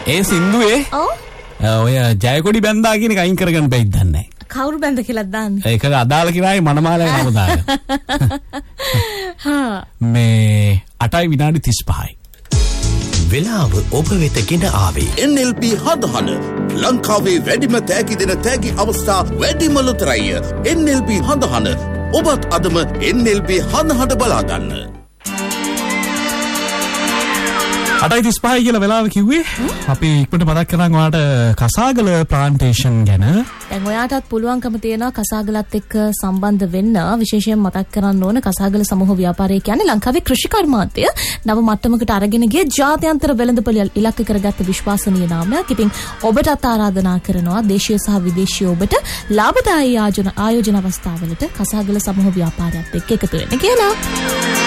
ඒ සින්දුවේ ඔය ජයකොඩි බැන්දා කියන එක අයින් කරගන්න බැයිද දන්නේ. කවුරු බැන්ද කියලා දන්නේ. ඒක අදාළ කිනායි මනමාලයි නම දාගෙන. මේ 8 විනාඩි 35යි. වෙලාව ඔබ වෙත ගෙන ආවේ NLP හදහන ලංකාවේ වැඩිම තෑගි දෙන තෑගි අවස්ථා වැඩිම ලොතරැය. NLP හදහන ඔබත් අදම NLP හදහට බලාගන්න. 8:35 කියලා වෙලාව කිව්වේ. අපි ඉක්මනට මතක් කරන් ඔයාලට කසාගල ප්ලාන්ටේෂන් ගැන. දැන් ඔයාටත් පුළුවන්කම තියෙනවා කසාගලත් එක්ක සම්බන්ධ වෙන්න. විශේෂයෙන් මතක් කරන්න ඕන කසාගල සමූහ ව්‍යාපාරය කියන්නේ ලංකාවේ කෘෂි කර්මාන්තය නව මට්ටමකට අරගෙන ගිය ජාත්‍යන්තර වෙළඳපොළ ඉලක්ක කරගත්ත විශ්වාසනීය නාමයක්. ඉතින් ඔබටත් ආරාධනා කරනවා දේශීය සහ විදේශීය ඔබට ලාභදායී ආයෝජන අවස්ථාවලට කසාගල සමූහ ව්‍යාපාරයත් එක්ක එකතු වෙන්න කියලා.